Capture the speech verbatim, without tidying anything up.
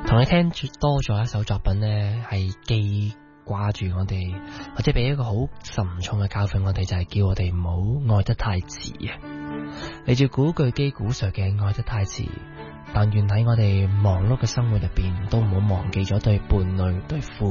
同你聽住多咗一首作品呢，係記掛住我哋，或者俾一個好沉重嘅教訓我哋，就係叫我哋唔好愛得太遲啊！嚟自古巨基古 Sir 嘅愛得太遲，但願喺我哋忙碌嘅生活入邊，都唔好忘記咗對伴侶、對父